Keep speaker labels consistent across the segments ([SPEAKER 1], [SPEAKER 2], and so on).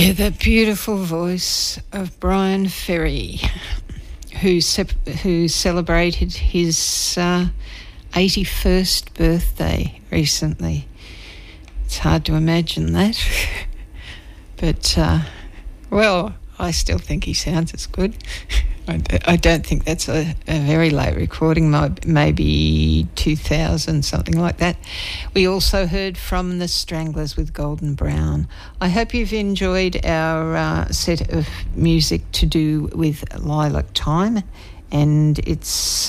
[SPEAKER 1] Yeah, that beautiful voice of Brian Ferry, who celebrated his 81st birthday recently. It's hard to imagine that. But, well, I still think he sounds as good. I don't think that's a very late recording, maybe 2000, something like that. We also heard from the Stranglers with Golden Brown. I hope you've enjoyed our set of music to do with Lilac Time, and it's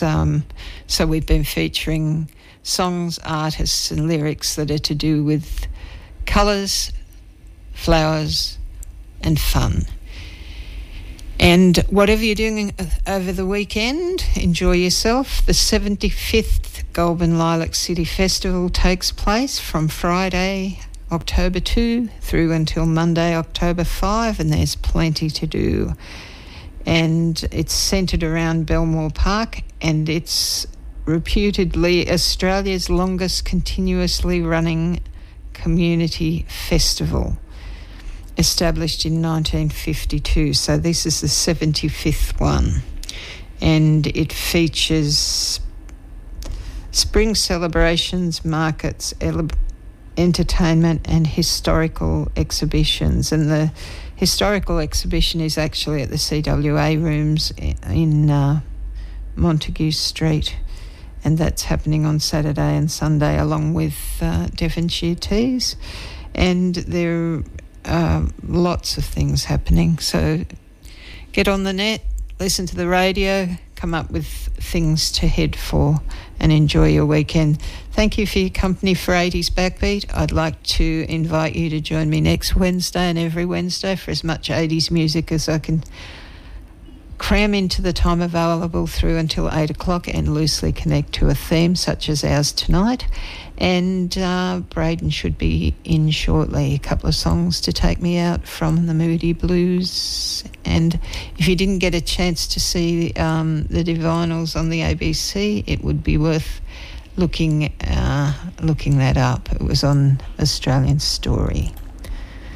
[SPEAKER 1] so we've been featuring songs, artists and lyrics that are to do with colours, flowers and fun. And whatever you're doing over the weekend, enjoy yourself. The 75th Goulburn Lilac City Festival takes place from Friday, October 2 through until Monday, October 5, and there's plenty to do. And it's centred around Belmore Park, and it's reputedly Australia's longest continuously running community festival, established in 1952. So this is the 75th one, and it features spring celebrations, markets, entertainment and historical exhibitions. And the historical exhibition is actually at the CWA rooms in Montague Street, and that's happening on Saturday and Sunday along with Devonshire Teas. And there lots of things happening, so get on the net, listen to the radio, come up with things to head for and enjoy your weekend. Thank you for your company for 80s Backbeat. I'd like to invite you to join me next Wednesday and every Wednesday for as much 80s music as I can cram into the time available through until 8 o'clock and loosely connect to a theme such as ours tonight. And Braden should be in shortly. A couple of songs to take me out from the Moody Blues. And if you didn't get a chance to see the Divinals on the ABC, it would be worth looking that up. It was on Australian Story.